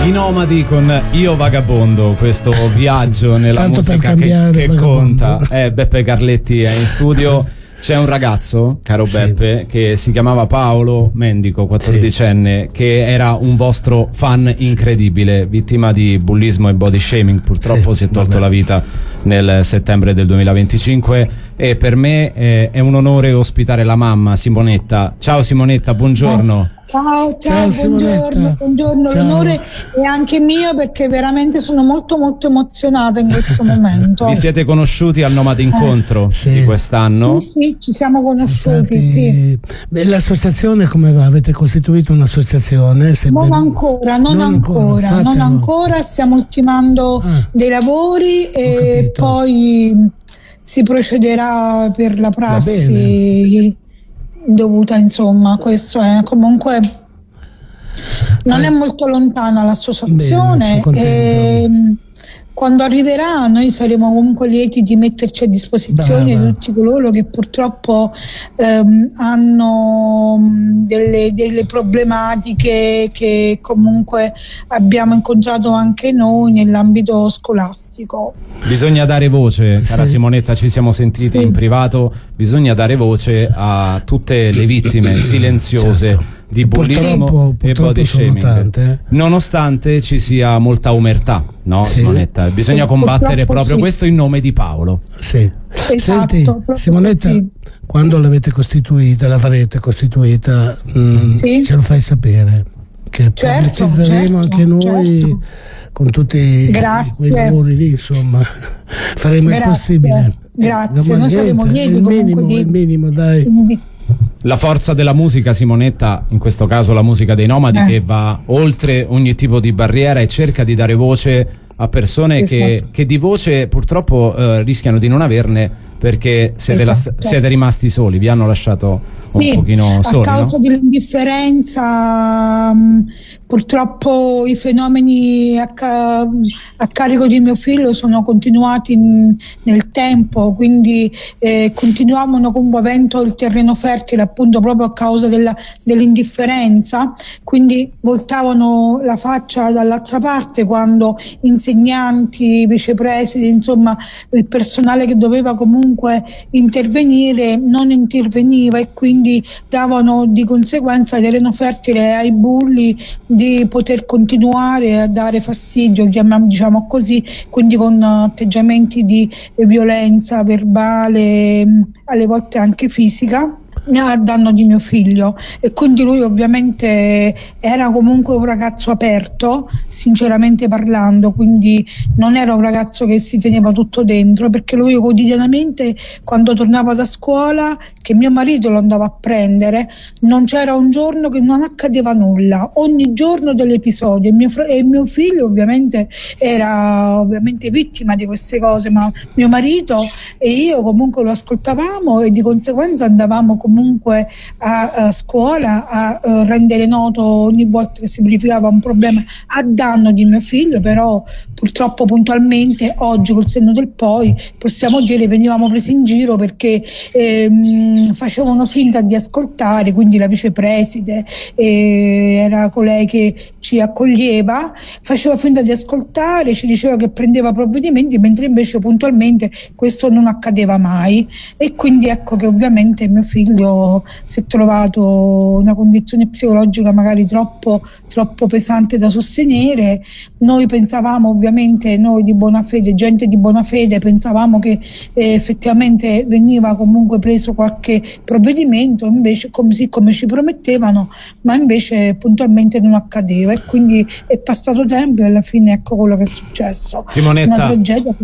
I Nomadi con Io Vagabondo, questo viaggio nella tanto musica che conta. Beppe Carletti è in studio. C'è un ragazzo, caro Beppe, che si chiamava Paolo Mendico, 14enne, che era un vostro fan incredibile, vittima di bullismo e body shaming. Purtroppo si è tolto la vita nel settembre del 2025 e per me è un onore ospitare la mamma, Simonetta. Ciao Simonetta, buongiorno. Ciao, buongiorno. Ciao. L'onore è anche mio, perché veramente sono molto molto emozionata in questo momento. Vi siete conosciuti al Nomadi Incontro di quest'anno? Sì, ci siamo conosciuti, sì. Beh, l'associazione come va? Avete costituito un'associazione? Non ancora, stiamo ultimando dei lavori e poi si procederà per la prassi dovuta, insomma. Questo è comunque non è molto lontana l'associazione. Quando arriverà noi saremo comunque lieti di metterci a disposizione di tutti coloro che purtroppo hanno delle problematiche che comunque abbiamo incontrato anche noi nell'ambito scolastico. Bisogna dare voce, cara Simonetta, ci siamo sentiti in privato, bisogna dare voce a tutte le vittime silenziose di bullismo e body shaming, nonostante ci sia molta omertà, no Simonetta? Bisogna combattere proprio questo in nome di Paolo. Esatto, senti Simonetta, quando l'avete costituita, la farete costituita, ce lo fai sapere, che pubblicizzeremo anche noi con tutti quei lavori lì, insomma faremo il possibile. Grazie, noi saremo lieti comunque il minimo, dai. La forza della musica, Simonetta, in questo caso la musica dei Nomadi, che va oltre ogni tipo di barriera e cerca di dare voce a persone che di voce purtroppo rischiano di non averne, perché siete rimasti soli, vi hanno lasciato un pochino soli. A causa dell'indifferenza, purtroppo i fenomeni a carico di mio figlio sono continuati nel tempo, quindi continuavano commuovendo il terreno fertile, appunto proprio a causa dell'indifferenza, quindi voltavano la faccia dall'altra parte quando insegnanti, vicepresidi, insomma il personale che doveva comunque intervenire non interveniva, e quindi davano di conseguenza terreno fertile ai bulli di poter continuare a dare fastidio, diciamo così, quindi con atteggiamenti di violenza verbale, alle volte anche fisica, a danno di mio figlio. E quindi lui ovviamente era comunque un ragazzo aperto, sinceramente parlando, quindi non era un ragazzo che si teneva tutto dentro, perché lui quotidianamente, quando tornava da scuola, che mio marito lo andava a prendere, non c'era un giorno che non accadeva nulla, ogni giorno dell'episodio, e mio figlio ovviamente era vittima di queste cose, ma mio marito e io comunque lo ascoltavamo e di conseguenza andavamo comunque a scuola a rendere noto ogni volta che si verificava un problema a danno di mio figlio. Però purtroppo puntualmente oggi, col senno del poi, possiamo dire venivamo presi in giro perché facevano finta di ascoltare, quindi la vicepreside era colei che ci accoglieva, faceva finta di ascoltare, ci diceva che prendeva provvedimenti, mentre invece puntualmente questo non accadeva mai. E quindi ecco che ovviamente mio figlio si è trovato in una condizione psicologica magari troppo pesante da sostenere. Noi pensavamo, ovviamente noi di buona fede, gente di buona fede, pensavamo che effettivamente veniva comunque preso qualche provvedimento, invece così come ci promettevano, ma invece puntualmente non accadeva, e quindi è passato tempo e alla fine ecco quello che è successo. Simonetta, una tragedia.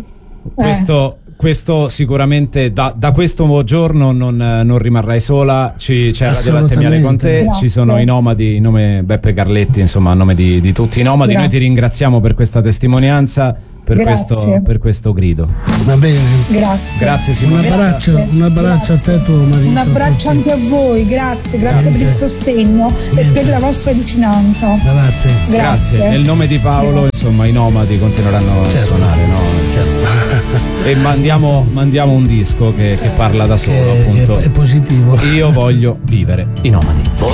Questo sicuramente da questo giorno non rimarrai sola, c'è Radio Latte Miele con te. Grazie. Ci sono i Nomadi, in nome Beppe Carletti, insomma a nome di tutti i Nomadi. Noi ti ringraziamo per questa testimonianza, per questo grido. Va bene, grazie Simone. Un abbraccio a te e tuo marito. Un abbraccio anche a voi, grazie per il sostegno e per la vostra vicinanza. Grazie. Nel nome di Paolo, insomma, i Nomadi continueranno a suonare, no? E mandiamo un disco che parla da solo, appunto. È positivo. Io voglio vivere i Nomadi.